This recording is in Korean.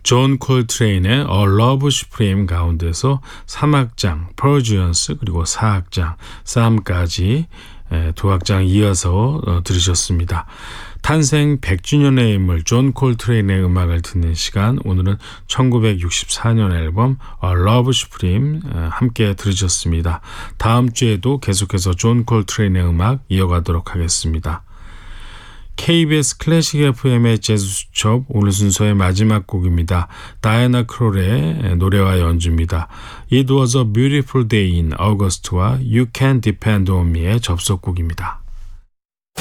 존 콜트레인의 A Love Supreme 가운데서 3악장 Persians 그리고 4악장 Psalm까지 두 악장 이어서 들으셨습니다. 탄생 100주년의 인물 존 콜트레인의 음악을 듣는 시간, 오늘은 1964년 앨범 A Love Supreme 함께 들으셨습니다. 다음 주에도 계속해서 존 콜트레인의 음악 이어가도록 하겠습니다. KBS 클래식 FM의 재즈 수첩, 오늘 순서의 마지막 곡입니다. 다이애나 크롤의 노래와 연주입니다. It was a beautiful day in August와 You Can Depend on Me의 접속곡입니다.